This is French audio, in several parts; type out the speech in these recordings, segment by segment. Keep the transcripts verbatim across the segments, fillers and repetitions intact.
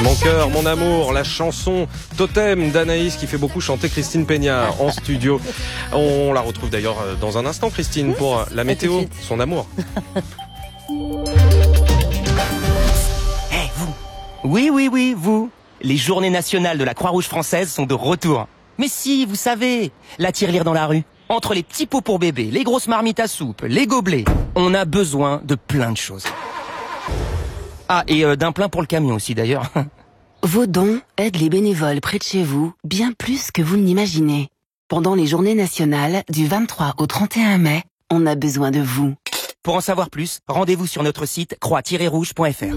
Mon cœur, mon amour, la chanson Totem d'Anaïs qui fait beaucoup chanter Christine Peña en studio. On la retrouve d'ailleurs dans un instant, Christine, pour la météo, son amour. Hey, vous. Oui, oui, oui, vous. Les journées nationales de la Croix-Rouge française sont de retour. Mais si, vous savez, la tirelire dans la rue. Entre les petits pots pour bébé, les grosses marmites à soupe, les gobelets, on a besoin de plein de choses. Ah, et euh, d'un plein pour le camion aussi d'ailleurs. Vos dons aident les bénévoles près de chez vous bien plus que vous ne l'imaginez. Pendant les journées nationales du vingt-trois au trente et un mai, on a besoin de vous. Pour en savoir plus, rendez-vous sur notre site croix tiret rouge point f r.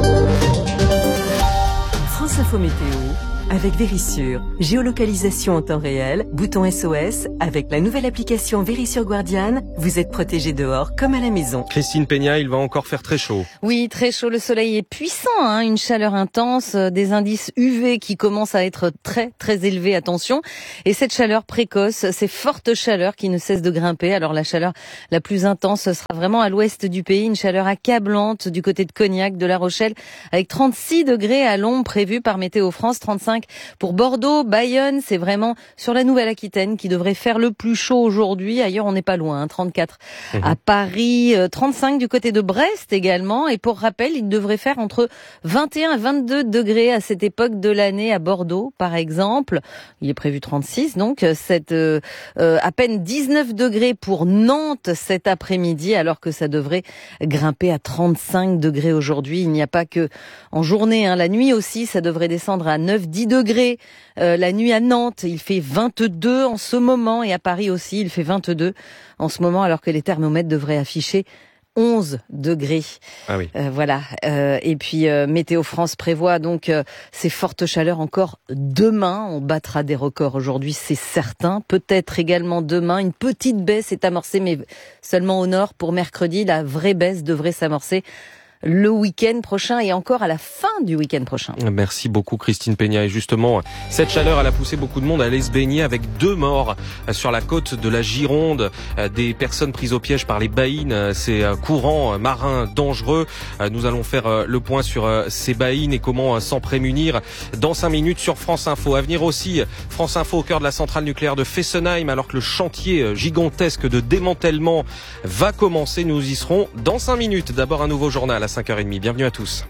France Info Météo avec Vérissure. Géolocalisation en temps réel, bouton S O S. Avec la nouvelle application Vérissure Guardian, vous êtes protégé dehors comme à la maison. Christine Peña, il va encore faire très chaud. Oui, très chaud. Le soleil est puissant, hein, une chaleur intense, des indices U V qui commencent à être très très élevés. Attention. Et cette chaleur précoce, ces fortes chaleurs qui ne cessent de grimper. Alors la chaleur la plus intense sera vraiment à l'ouest du pays, une chaleur accablante du côté de Cognac, de La Rochelle, avec trente-six degrés à l'ombre prévus par Météo France, trente-cinq pour Bordeaux, Bayonne. C'est vraiment sur la Nouvelle-Aquitaine qui devrait faire le plus chaud aujourd'hui. Ailleurs, on n'est pas loin, hein, trente-quatre mmh. à Paris, trente-cinq du côté de Brest également. Et pour rappel, il devrait faire entre vingt et un et vingt-deux degrés à cette époque de l'année à Bordeaux, par exemple. Il est prévu trente-six, donc cette, euh, euh, à peine dix-neuf degrés pour Nantes cet après-midi, alors que ça devrait grimper à trente-cinq degrés aujourd'hui. Il n'y a pas que en journée, hein, la nuit aussi, ça devrait descendre à neuf, dix degrés. Euh, la nuit à Nantes, il fait vingt-deux en ce moment, et à Paris aussi, il fait vingt-deux en ce moment, alors que les thermomètres devraient afficher onze degrés. Ah oui. Euh, voilà. Euh, et puis euh, Météo France prévoit donc euh, ces fortes chaleurs encore demain. On battra des records aujourd'hui, c'est certain. Peut-être également demain. Une petite baisse est amorcée, mais seulement au nord pour mercredi. La vraie baisse devrait s'amorcer le week-end prochain et encore à la fin du week-end prochain. Merci beaucoup Christine Peña. Et justement, cette chaleur, elle a poussé beaucoup de monde à aller se baigner, avec deux morts sur la côte de la Gironde, des personnes prises au piège par les baïnes, ces courants marins dangereux. Nous allons faire le point sur ces baïnes et comment s'en prémunir dans cinq minutes sur France Info. À venir aussi, France Info au cœur de la centrale nucléaire de Fessenheim, alors que le chantier gigantesque de démantèlement va commencer. Nous y serons dans cinq minutes. D'abord un nouveau journal à cinq heures trente. Bienvenue à tous.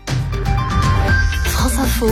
France Info.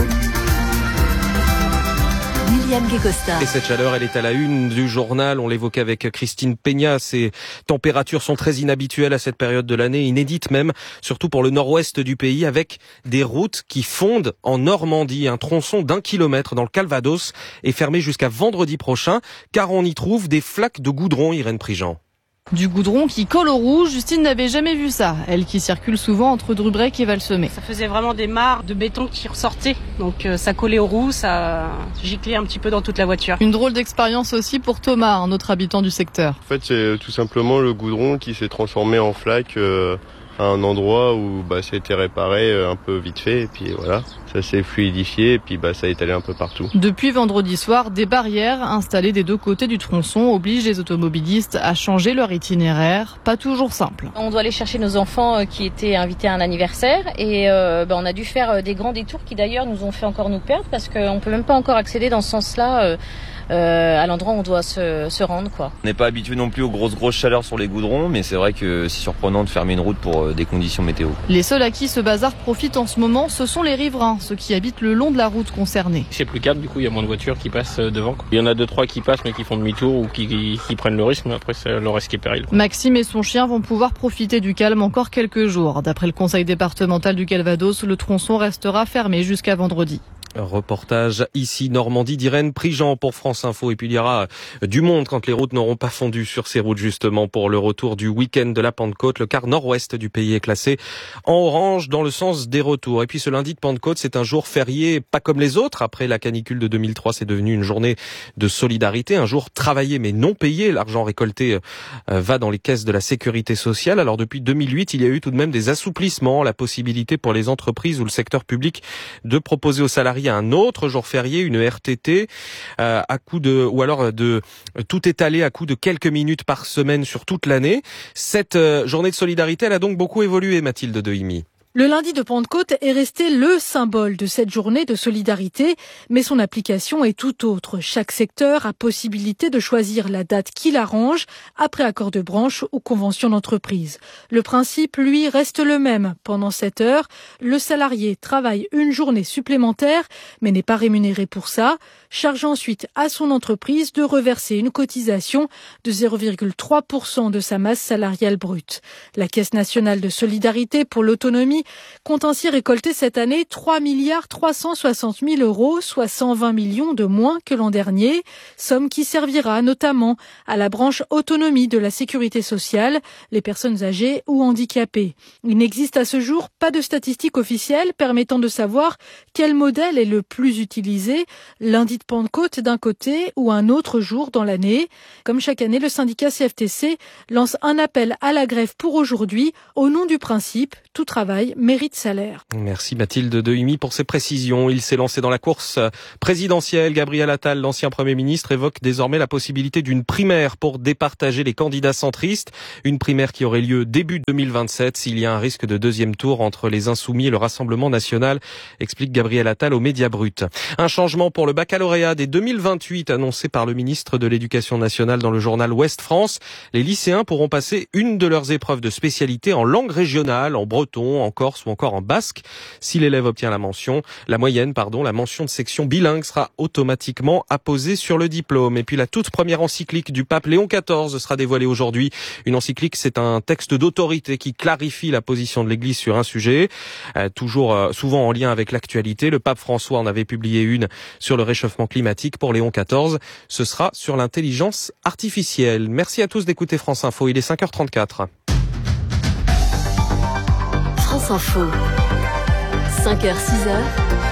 William Guécosta. Et cette chaleur, elle est à la une du journal. On l'évoquait avec Christine Peña. Ces températures sont très inhabituelles à cette période de l'année, inédites même, surtout pour le nord-ouest du pays, avec des routes qui fondent en Normandie. Un tronçon d'un kilomètre dans le Calvados est fermé jusqu'à vendredi prochain, car on y trouve des flaques de goudron, Irène Prigent. Du goudron qui colle au rouge, Justine n'avait jamais vu ça. Elle qui circule souvent entre Drubrec et Valsemay. Ça faisait vraiment des mares de béton qui ressortaient. Donc euh, ça collait aux roues, ça giclait un petit peu dans toute la voiture. Une drôle d'expérience aussi pour Thomas, un autre habitant du secteur. En fait, c'est tout simplement le goudron qui s'est transformé en flaque euh, à un endroit où bah, ça a été réparé un peu vite fait. Et puis voilà, ça s'est fluidifié et puis bah, ça est allé un peu partout. Depuis vendredi soir, des barrières installées des deux côtés du tronçon obligent les automobilistes à changer leur itinéraire. Pas toujours simple. On doit aller chercher nos enfants qui étaient invités à un anniversaire et euh, bah, on a dû faire des grands détours qui d'ailleurs nous ont fait encore nous perdre parce qu'on peut même pas encore accéder dans ce sens-là euh, euh, à l'endroit où on doit se, se rendre, quoi. On n'est pas habitué non plus aux grosses grosses chaleurs sur les goudrons, mais c'est vrai que c'est surprenant de fermer une route pour des conditions météo. Les seuls à qui ce bazar profite en ce moment, ce sont les riverains, ceux qui habitent le long de la route concernée. C'est plus calme, du coup il y a moins de voitures qui passent devant. Il y en a deux trois qui passent mais qui font demi-tour ou qui, qui, qui prennent le risque, mais après c'est le reste qui est péril. Maxime et son chien vont pouvoir profiter du calme encore quelques jours. D'après le conseil départemental du Calvados, le tronçon restera fermé jusqu'à vendredi. Reportage ici Normandie d'Irène Prigent pour France Info. Et puis il y aura du monde quand les routes n'auront pas fondu sur ces routes, justement pour le retour du week-end de la Pentecôte. Le quart nord-ouest du pays est classé en orange dans le sens des retours. Et puis ce lundi de Pentecôte, c'est un jour férié pas comme les autres. Après la canicule de deux mille trois, c'est devenu une journée de solidarité, un jour travaillé mais non payé. L'argent récolté va dans les caisses de la sécurité sociale. Alors depuis deux mille huit, il y a eu tout de même des assouplissements, la possibilité pour les entreprises ou le secteur public de proposer aux salariés un autre jour férié, une R T T, euh, à coup de, ou alors de tout étalé à coup de quelques minutes par semaine sur toute l'année. Cette euh, journée de solidarité, elle a donc beaucoup évolué, Mathilde Dehimi. Le lundi de Pentecôte est resté le symbole de cette journée de solidarité, mais son application est tout autre. Chaque secteur a possibilité de choisir la date qui l'arrange, après accord de branche ou convention d'entreprise. Le principe, lui, reste le même. Pendant cette heure, le salarié travaille une journée supplémentaire, mais n'est pas rémunéré pour ça, charge ensuite à son entreprise de reverser une cotisation de zéro virgule trois pour cent de sa masse salariale brute. La Caisse nationale de solidarité pour l'autonomie compte ainsi récolter cette année trois milliards trois cent soixante mille euros, soit cent vingt millions de moins que l'an dernier, somme qui servira notamment à la branche autonomie de la sécurité sociale, les personnes âgées ou handicapées. Il n'existe à ce jour pas de statistiques officielles permettant de savoir quel modèle est le plus utilisé, lundi de Pentecôte d'un côté ou un autre jour dans l'année. Comme chaque année, le syndicat C F T C lance un appel à la grève pour aujourd'hui au nom du principe « Tout travail mérite salaire ». Merci Mathilde Dehumi pour ces précisions. Il s'est lancé dans la course présidentielle. Gabriel Attal, l'ancien Premier ministre, évoque désormais la possibilité d'une primaire pour départager les candidats centristes. Une primaire qui aurait lieu début deux mille vingt-sept s'il y a un risque de deuxième tour entre les Insoumis et le Rassemblement national, explique Gabriel Attal aux Médias Bruts. Un changement pour le baccalauréat dès deux mille vingt-huit annoncé par le ministre de l'Éducation nationale dans le journal Ouest France. Les lycéens pourront passer une de leurs épreuves de spécialité en langue régionale, en breton, en corse ou encore en basque. Si l'élève obtient la mention, la moyenne, pardon, la mention de section bilingue sera automatiquement apposée sur le diplôme. Et puis la toute première encyclique du pape Léon quatorze sera dévoilée aujourd'hui. Une encyclique, c'est un texte d'autorité qui clarifie la position de l'Église sur un sujet, euh, toujours euh, souvent en lien avec l'actualité. Le pape François en avait publié une sur le réchauffement climatique. Pour Léon quatorze, ce sera sur l'intelligence artificielle. Merci à tous d'écouter France Info. Il est cinq heures trente-quatre. France Info. cinq heures, six heures.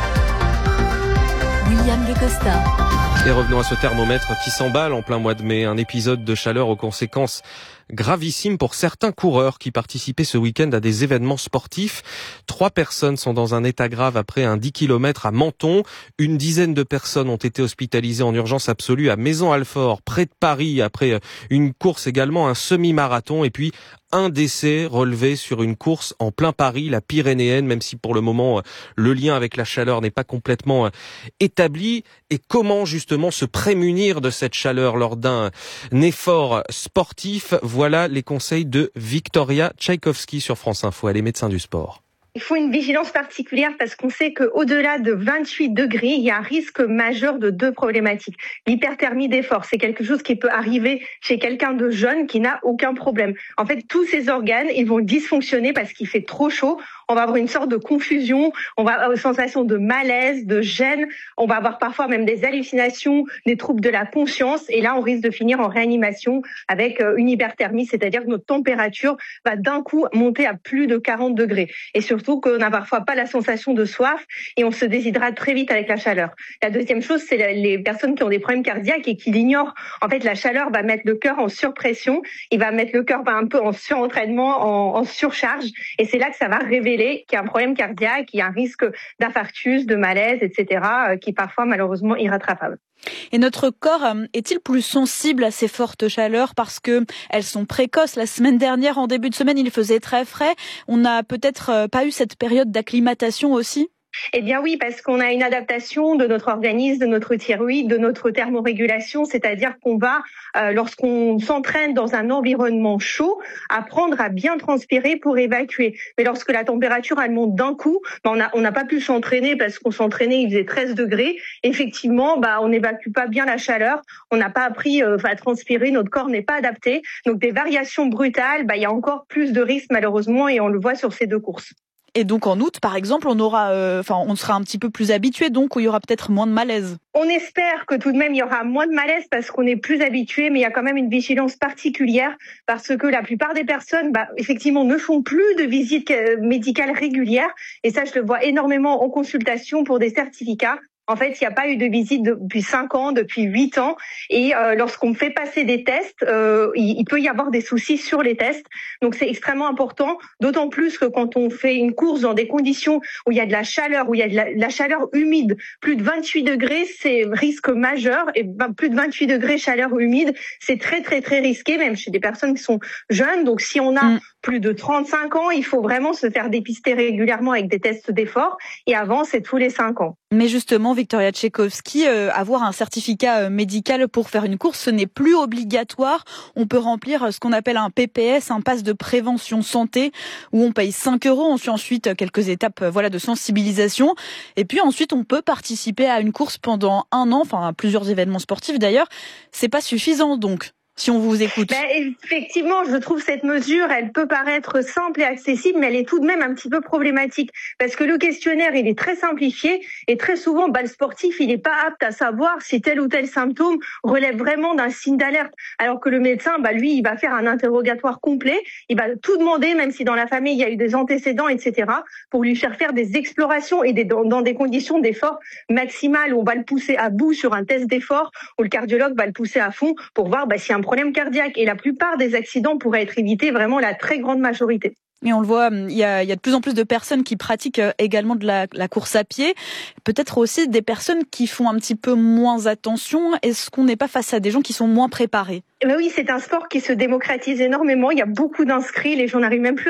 William Guecosta. Et revenons à ce thermomètre qui s'emballe en plein mois de mai. Un épisode de chaleur aux conséquences gravissimes pour certains coureurs qui participaient ce week-end à des événements sportifs. Trois personnes sont dans un état grave après un dix kilomètres à Menton. Une dizaine de personnes ont été hospitalisées en urgence absolue à Maison-Alfort, près de Paris, après une course également, un semi-marathon. Et puis un décès relevé sur une course en plein Paris, la Pyrénéenne, même si pour le moment le lien avec la chaleur n'est pas complètement établi. Et comment justement se prémunir de cette chaleur lors d'un effort sportif? Voilà les conseils de Victoria Tchaïkovski sur France Info. Elle est médecin du sport. Il faut une vigilance particulière parce qu'on sait qu'au-delà de vingt-huit degrés, il y a un risque majeur de deux problématiques. L'hyperthermie d'effort, c'est quelque chose qui peut arriver chez quelqu'un de jeune qui n'a aucun problème. En fait, tous ces organes, ils vont dysfonctionner parce qu'il fait trop chaud. On va avoir une sorte de confusion, on va avoir une sensation de malaise, de gêne, on va avoir parfois même des hallucinations, des troubles de la conscience, et là on risque de finir en réanimation avec une hyperthermie, c'est-à-dire que notre température va d'un coup monter à plus de quarante degrés. Et surtout qu'on n'a parfois pas la sensation de soif et on se déshydrate très vite avec la chaleur. La deuxième chose, c'est les personnes qui ont des problèmes cardiaques et qui l'ignorent. En fait, la chaleur va mettre le cœur en surpression, il va mettre le cœur un peu en surentraînement, en, en surcharge, et c'est là que ça va révéler qu'il y a un problème cardiaque, qu'il y a un risque d'infarctus, de malaise, et cetera, qui est parfois malheureusement irrattrapable. Et notre corps est-il plus sensible à ces fortes chaleurs parce que elles sont précoces? La semaine dernière, en début de semaine, il faisait très frais. On n'a peut-être pas eu cette période d'acclimatation aussi? Eh bien oui, parce qu'on a une adaptation de notre organisme, de notre thyroïde, de notre thermorégulation, c'est-à-dire qu'on va, euh, lorsqu'on s'entraîne dans un environnement chaud, apprendre à bien transpirer pour évacuer. Mais lorsque la température elle monte d'un coup, bah, on n'a on n'a pas pu s'entraîner parce qu'on s'entraînait, il faisait treize degrés. Effectivement, bah, on n'évacue pas bien la chaleur, on n'a pas appris euh, à transpirer, notre corps n'est pas adapté. Donc des variations brutales, bah, il y a encore plus de risques malheureusement et on le voit sur ces deux courses. Et donc en août, par exemple, on aura, euh, enfin, on sera un petit peu plus habitué, donc où il y aura peut-être moins de malaise. On espère que tout de même il y aura moins de malaise parce qu'on est plus habitué, mais il y a quand même une vigilance particulière parce que la plupart des personnes, bah, effectivement, ne font plus de visites médicales régulières. Et ça, je le vois énormément en consultation pour des certificats. En fait, il n'y a pas eu de visite depuis cinq ans, depuis huit ans. Et euh, lorsqu'on fait passer des tests, euh, il, il peut y avoir des soucis sur les tests. Donc c'est extrêmement important, d'autant plus que quand on fait une course dans des conditions où il y a de la chaleur, où il y a de la, de la chaleur humide, plus de vingt-huit degrés, c'est risque majeur. Et ben, plus de vingt-huit degrés, chaleur humide, c'est très très très risqué, même chez des personnes qui sont jeunes. Donc si on a mmh. plus de trente-cinq ans, il faut vraiment se faire dépister régulièrement avec des tests d'effort. Et avant, c'est tous les cinq ans. Mais justement, Victoria Tchaikovsky, euh, avoir un certificat euh, médical pour faire une course, ce n'est plus obligatoire. On peut remplir euh, ce qu'on appelle un P P S, un pass de prévention santé, où on paye cinq euros. On suit ensuite quelques étapes euh, voilà, de sensibilisation. Et puis ensuite, on peut participer à une course pendant un an, enfin à plusieurs événements sportifs d'ailleurs. C'est pas suffisant donc. Si on vous écoute. Ben, effectivement, je trouve cette mesure, elle peut paraître simple et accessible, mais elle est tout de même un petit peu problématique. Parce que le questionnaire, il est très simplifié et très souvent, bah, le sportif, il n'est pas apte à savoir si tel ou tel symptôme relève vraiment d'un signe d'alerte. Alors que le médecin, bah, lui, il va faire un interrogatoire complet, il va tout demander, même si dans la famille, il y a eu des antécédents, et cetera, pour lui faire faire des explorations et des, dans, dans des conditions d'effort maximales où on va le pousser à bout sur un test d'effort, où le cardiologue va le pousser à fond pour voir bah, s'il y a un problème cardiaque. Et la plupart des accidents pourraient être évités, vraiment la très grande majorité. Et on le voit, il y a, il y a de plus en plus de personnes qui pratiquent également de la, la course à pied. Peut-être aussi des personnes qui font un petit peu moins attention. Est-ce qu'on n'est pas face à des gens qui sont moins préparés ? Mais oui, c'est un sport qui se démocratise énormément. Il y a beaucoup d'inscrits. Les gens n'arrivent même plus